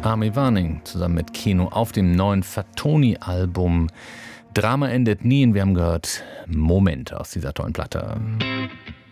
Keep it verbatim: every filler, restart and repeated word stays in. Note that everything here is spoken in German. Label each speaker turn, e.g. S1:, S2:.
S1: Army Warning zusammen mit Keno auf dem neuen Fatoni-Album Drama endet nie. Und wir haben gehört Moment aus dieser tollen Platte.